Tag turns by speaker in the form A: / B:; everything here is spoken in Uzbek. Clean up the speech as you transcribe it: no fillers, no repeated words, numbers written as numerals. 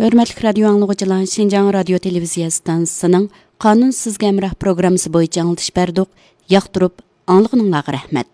A: Hörmətli radio anlıqçılar, Şinjan Radio Televiziya stansiyasının Qanun sizga əmrah proqramısı boyunca anlatış berdik. Yaqtırıb anlığınızға rəhmət.